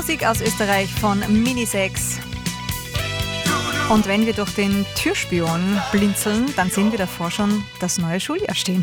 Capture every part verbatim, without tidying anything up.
Musik aus Österreich von Minisex. Und wenn wir durch den Türspion blinzeln, dann sehen wir davor schon das neue Schuljahr stehen.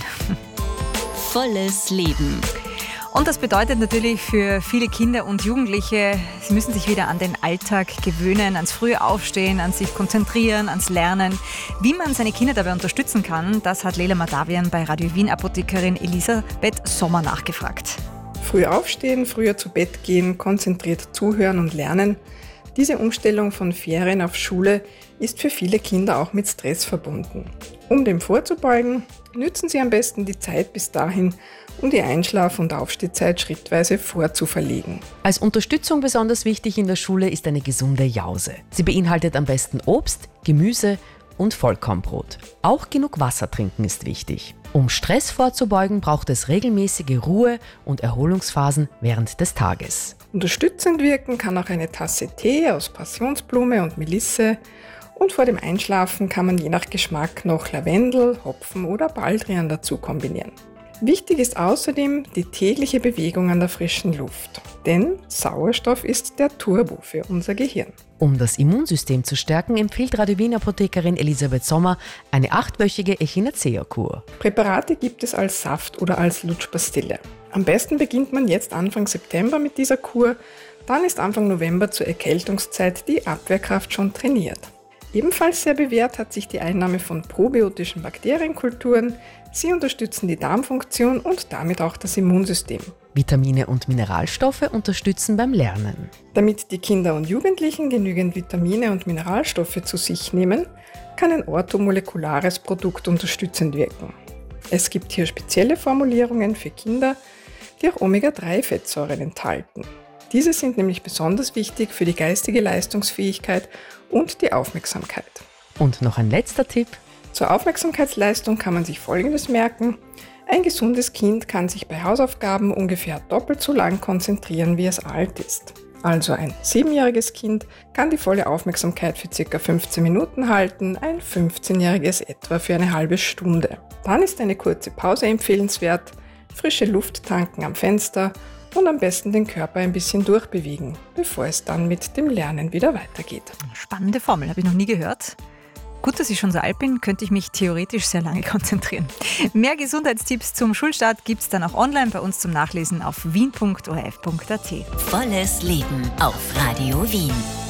Volles Leben. Und das bedeutet natürlich für viele Kinder und Jugendliche, sie müssen sich wieder an den Alltag gewöhnen, ans frühe Aufstehen, an sich konzentrieren, ans Lernen. Wie man seine Kinder dabei unterstützen kann, das hat Leila Madavian bei Radio Wien Apothekerin Elisabeth Sommer nachgefragt. Früh aufstehen, früher zu Bett gehen, konzentriert zuhören und lernen. Diese Umstellung von Ferien auf Schule ist für viele Kinder auch mit Stress verbunden. Um dem vorzubeugen, nützen Sie am besten die Zeit bis dahin, um die Einschlaf- und Aufstehzeit schrittweise vorzuverlegen. Als Unterstützung besonders wichtig in der Schule ist eine gesunde Jause. Sie beinhaltet am besten Obst, Gemüse und Vollkornbrot. Auch genug Wasser trinken ist wichtig. Um Stress vorzubeugen, braucht es regelmäßige Ruhe- und Erholungsphasen während des Tages. Unterstützend wirken kann auch eine Tasse Tee aus Passionsblume und Melisse. Und vor dem Einschlafen kann man je nach Geschmack noch Lavendel, Hopfen oder Baldrian dazu kombinieren. Wichtig ist außerdem die tägliche Bewegung an der frischen Luft, denn Sauerstoff ist der Turbo für unser Gehirn. Um das Immunsystem zu stärken, empfiehlt Radio Wien Apothekerin Elisabeth Sommer eine achtwöchige Echinacea-Kur. Präparate gibt es als Saft oder als Lutschpastille. Am besten beginnt man jetzt Anfang September mit dieser Kur, dann ist Anfang November zur Erkältungszeit die Abwehrkraft schon trainiert. Ebenfalls sehr bewährt hat sich die Einnahme von probiotischen Bakterienkulturen. Sie unterstützen die Darmfunktion und damit auch das Immunsystem. Vitamine und Mineralstoffe unterstützen beim Lernen. Damit die Kinder und Jugendlichen genügend Vitamine und Mineralstoffe zu sich nehmen, kann ein orthomolekulares Produkt unterstützend wirken. Es gibt hier spezielle Formulierungen für Kinder, die auch Omega drei Fettsäuren enthalten. Diese sind nämlich besonders wichtig für die geistige Leistungsfähigkeit und die Aufmerksamkeit. Und noch ein letzter Tipp. Zur Aufmerksamkeitsleistung kann man sich Folgendes merken. Ein gesundes Kind kann sich bei Hausaufgaben ungefähr doppelt so lang konzentrieren, wie es alt ist. Also ein siebenjähriges Kind kann die volle Aufmerksamkeit für ca. fünfzehn Minuten halten, ein fünfzehnjähriges etwa für eine halbe Stunde. Dann ist eine kurze Pause empfehlenswert, frische Luft tanken am Fenster und am besten den Körper ein bisschen durchbewegen, bevor es dann mit dem Lernen wieder weitergeht. Spannende Formel, habe ich noch nie gehört. Gut, dass ich schon so alt bin, könnte ich mich theoretisch sehr lange konzentrieren. Mehr Gesundheitstipps zum Schulstart gibt es dann auch online bei uns zum Nachlesen auf wien punkt o r f punkt a t. Volles Leben auf Radio Wien.